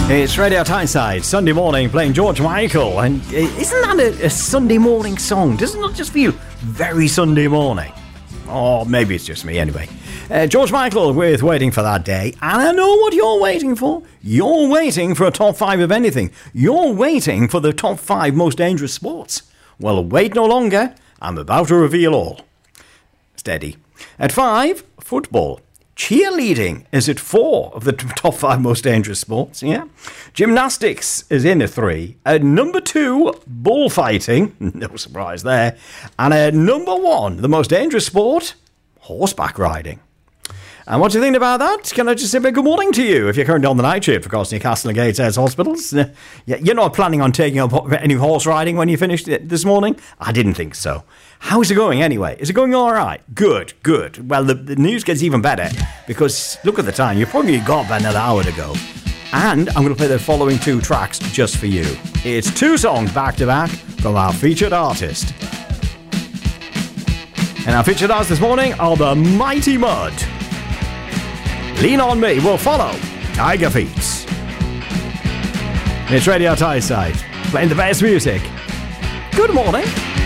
It's Radio Tyneside, Sunday morning, playing George Michael. And isn't that a Sunday morning song? Doesn't it just feel very Sunday morning? Or maybe it's just me anyway. George Michael with Waiting for That Day. And I know what you're waiting for. You're waiting for a top 5 of anything. You're waiting for the top 5 most dangerous sports. Well, wait no longer. I'm about to reveal all. Steady. At 5, football. Cheerleading is at 4 of the top 5 most dangerous sports, yeah. Gymnastics is in at 3. At number 2, bullfighting, no surprise there. And at number 1, the most dangerous sport, horseback riding. And what do you think about that? Can I just say a good morning to you if you're currently on the night shift across Newcastle and Gateshead Hospitals? You're not planning on taking up any horse riding when you finished it this morning? I didn't think so. How's it going anyway? Is it going all right? Good, good. Well, the news gets even better because look at the time. You've probably got about another hour to go. And I'm going to play the following 2 tracks just for you. It's 2 songs back to back from our featured artist. And our featured artists this morning are the Mighty Mud. Lean on Me will follow Tiger Feet. It's Radio Tyneside, playing the best music. Good morning.